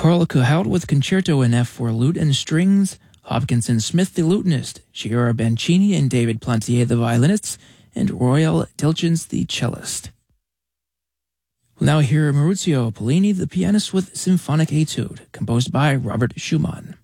Carl Cahout with Concerto in F for lute and strings, Hopkinson Smith the lutenist, Chiara Bancini and David Plantier the violinists, and Royal Tilchens the cellist. We'll now hear Maurizio Pollini the pianist with Symphonic Etude, composed by Robert Schumann.